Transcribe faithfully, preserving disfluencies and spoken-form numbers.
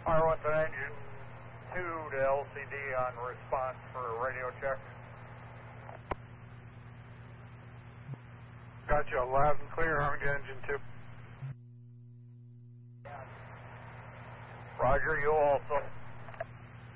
Arlington Engine two to L C D on response for a radio check. Gotcha, loud and clear, Arlington Engine two. Roger, you also.